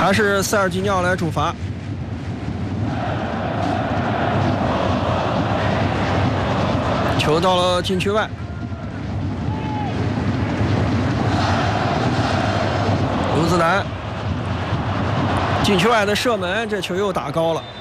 还是塞尔吉尼奥来主罚。球到了禁区外，卢兹南禁区外的射门，这球又打高了。